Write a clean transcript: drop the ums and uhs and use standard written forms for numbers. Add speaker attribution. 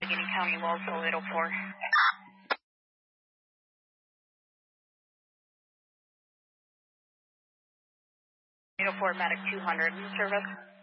Speaker 1: Allegheny County, Wellsville, 804. 804, Medic 200 in service.